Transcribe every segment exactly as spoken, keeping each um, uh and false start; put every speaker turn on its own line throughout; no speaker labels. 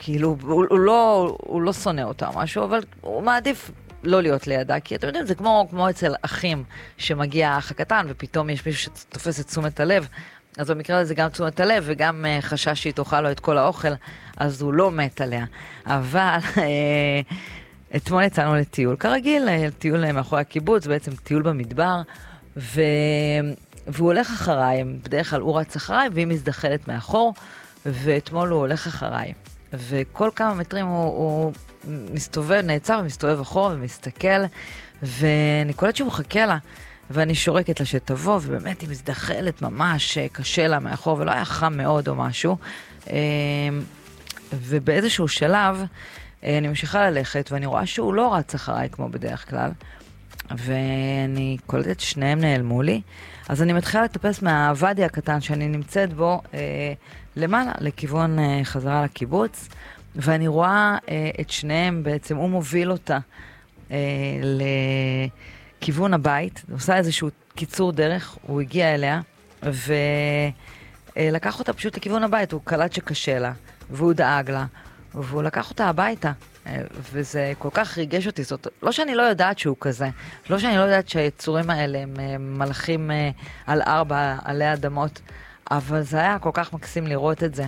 כאילו, הוא, הוא, לא, הוא לא שונא אותה או משהו, אבל הוא מעדיף לא להיות לידה, כי אתם יודעים, זה כמו, כמו אצל אחים, שמגיע האח הקטן, ופתאום יש מישהו שתופס את תשומת הלב, אז במקרה הזה גם תשומת הלב, וגם uh, חשש שהיא תאכל לו את כל האוכל, אז הוא לא מת עליה. אבל uh, אתמול יצאנו לטיול, כרגיל, טיול מאחורי הקיבוץ, בעצם טיול במדבר, ו... והוא הולך אחריי, בדרך כלל הוא רץ אחריי, והיא מזדחלת מאחור, ואתמול הוא הולך אחריי. וכל כמה מטרים הוא, הוא מסתובב, נעצר ומסתובב אחורה ומסתכל, ואני קולט שהוא מחכה לה, ואני שורקת לה שתבוא, ובאמת היא מזדחלת ממש קשה לה מאחור, ולא היה חם מאוד או משהו. ובאיזשהו שלב, אני ממשיכה ללכת, ואני רואה שהוא לא רץ אחריי כמו בדרך כלל, ואני קולטת שניהם נעלמו לי, אז אני מתחילה לטפס מהוואדי הקטן שאני נמצאת בו אה, למעלה, לכיוון אה, חזרה לקיבוץ, ואני רואה אה, את שניהם בעצם, הוא מוביל אותה אה, לכיוון הבית, הוא עושה איזשהו קיצור דרך, הוא הגיע אליה, ולקח אותה פשוט לכיוון הבית, הוא קלט שקשה לה, והוא דאג לה, והוא לקח אותה הביתה. וזה כל כך ריגש אותי, זאת לא שאני לא יודעת שהוא כזה, לא שאני לא יודעת שהיצורים האלה הם מלאכים על ארבע עלי אדמות, אבל זה היה כל כך מקסים לראות את זה,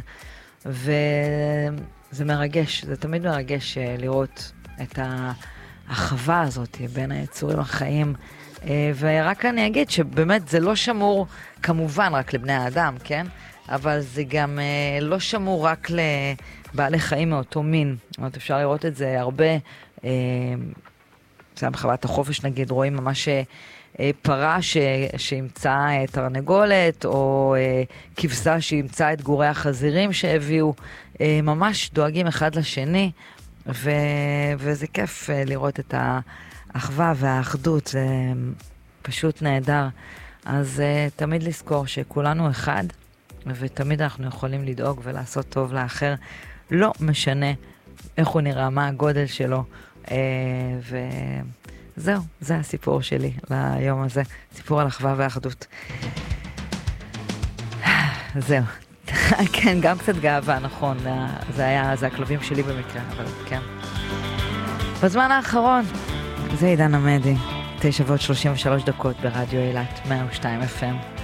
וזה מרגש, זה תמיד מרגש לראות את האחווה הזאת בין היצורים החיים, ורק אני אגיד שבאמת זה לא שמור כמובן רק לבני האדם, כן? אבל זה גם לא שמור רק לבעלי חיים מאותו מין. זאת אומרת, אפשר לראות את זה הרבה, אה, זה בחוות החופש נגיד, רואים ממש אה, פרה ש, שימצא תרנגולת, או אה, כבשה שימצא את גורי החזירים שהביאו, אה, ממש דואגים אחד לשני, ו, וזה כיף אה, לראות את האחווה והאחדות, זה פשוט נהדר. אז אה, תמיד לזכור שכולנו אחד, ותמיד אנחנו יכולים לדאוג ולעשות טוב לאחר, לא משנה איך הוא נראה, מה הגודל שלו, וזהו, זה הסיפור שלי ליום הזה, סיפור על אחווה ואחדות. זהו, כן, גם קצת גאווה, נכון, זה היה, זה הכלבים שלי במקרה, אבל כן. בזמן האחרון, זה עידן עמדי, תשע ועוד שלושים ושלוש דקות ברדיו אילת, מאה ושתיים אף אם.